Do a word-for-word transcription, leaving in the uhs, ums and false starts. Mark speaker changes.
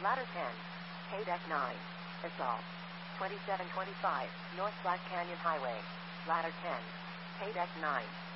Speaker 1: Ladder ten. K-Deck nine. Assault. twenty-seven twenty-five, North Black Canyon Highway. Ladder ten. K-Deck nine.